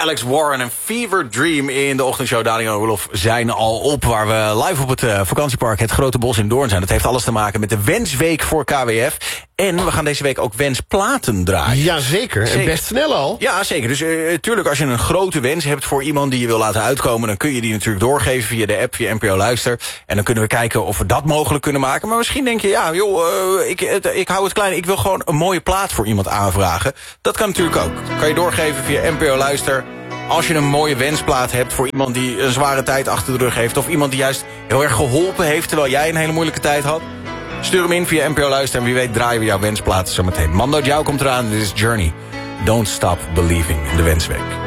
Alex Warren en Fever Dream in de ochtendshow. Daniel en Roelof zijn al op, waar we live op het vakantiepark Het Grote Bos in Doorn zijn. Dat heeft alles te maken met de Wensweek voor KWF. En we gaan deze week ook wensplaten draaien. Jazeker, en best snel al. Ja, zeker. Dus tuurlijk, als je een grote wens hebt voor iemand die je wil laten uitkomen, dan kun je die natuurlijk doorgeven via de app, via NPO Luister. En dan kunnen we kijken of we dat mogelijk kunnen maken. Maar misschien denk je, ja joh, ik hou het klein. Ik wil gewoon een mooie plaat voor iemand aanvragen. Dat kan natuurlijk ook. Kan je doorgeven via NPO Luister. Als je een mooie wensplaat hebt voor iemand die een zware tijd achter de rug heeft, of iemand die juist heel erg geholpen heeft terwijl jij een hele moeilijke tijd had, stuur hem in via NPO Luister en wie weet draaien we jouw wensplaten zometeen. Mando Diao komt eraan, dit is Journey. Don't Stop Believing in de Wensweek.